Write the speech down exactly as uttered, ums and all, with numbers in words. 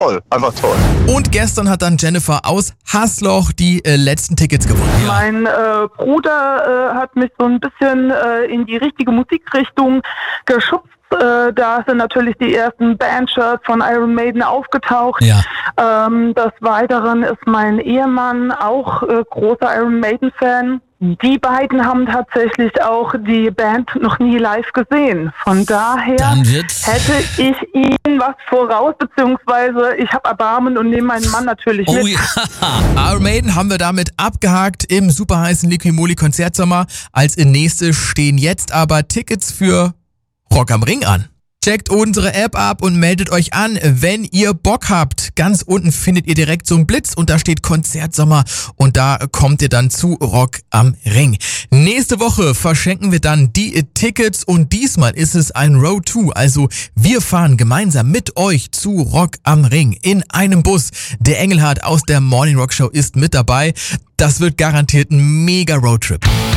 toll, einfach toll. Und gestern hat dann Jennifer aus Hasloch die äh, letzten Tickets gewonnen. Ja. Mein äh, Bruder äh, hat mich so ein bisschen äh, in die richtige Musikrichtung geschubst. Äh, da sind natürlich die ersten Bandshirts von Iron Maiden aufgetaucht. Ja. Ähm, des Weiteren ist mein Ehemann auch äh, großer Iron Maiden-Fan. Die beiden haben tatsächlich auch die Band noch nie live gesehen. Von daher Dann wird's hätte ich ihnen was voraus, beziehungsweise ich habe Erbarmen und nehme meinen Mann natürlich Oh mit. ja. Iron Maiden haben wir damit abgehakt im super heißen Liqui-Moly Konzertsommer. Als nächstes stehen jetzt aber Tickets für Rock am Ring an. Checkt unsere App ab und meldet euch an, wenn ihr Bock habt. Ganz unten findet ihr direkt so einen Blitz und da steht Konzertsommer und da kommt ihr dann zu Rock am Ring. Nächste Woche verschenken wir dann die Tickets und diesmal ist es ein Row zwei. Also wir fahren gemeinsam mit euch zu Rock am Ring in einem Bus. Der Engelhardt aus der Morning Rock Show ist mit dabei. Das wird garantiert ein mega Roadtrip.